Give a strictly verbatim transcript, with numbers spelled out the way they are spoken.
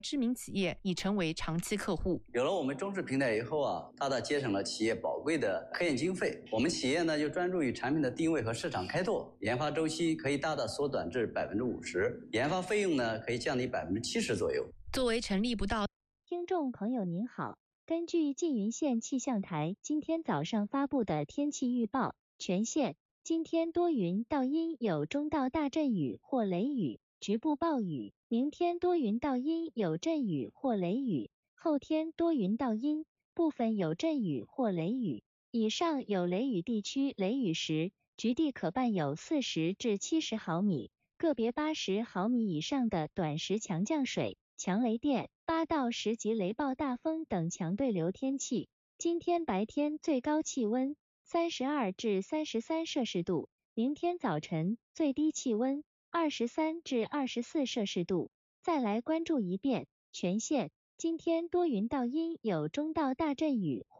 知名企业已成为长期客户。 有了我们中视平台以后啊，大大节省了企业宝贵的科研经费。我们企业呢就专注于产品的定位和市场开拓，研发周期可以大大缩短至百分之五十，研发费用呢可以降低百分之七十左右。 作为成立不到， 听众朋友您好，根据缙云县气象台今天早上发布的天气预报，全县今天多云到阴，有中到大阵雨或雷雨，局部暴雨。明天多云到阴，有阵雨或雷雨，后天多云到阴，部分有阵雨或雷雨。以上有雷雨地区雷雨时，局地可伴有四十至七十毫米，个别八十毫米以上的短时强降水、强雷电、八到十级雷暴大风等强对流天气。今天白天最高气温三十二至三十三摄氏度，明天早晨最低气温二十三至二十四摄氏度。再来关注一遍全县，今天多云到阴，有中到大阵雨。